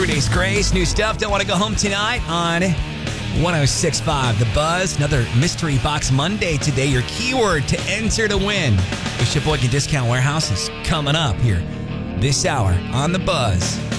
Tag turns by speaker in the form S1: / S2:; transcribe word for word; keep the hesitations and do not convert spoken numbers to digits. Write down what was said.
S1: Three Days Grace, new stuff. Don't want to go home tonight on one oh six point five The Buzz. Another Mystery Box Monday today. Your keyword to enter to win. The Sheboygan Discount Warehouse is coming up here this hour on The Buzz.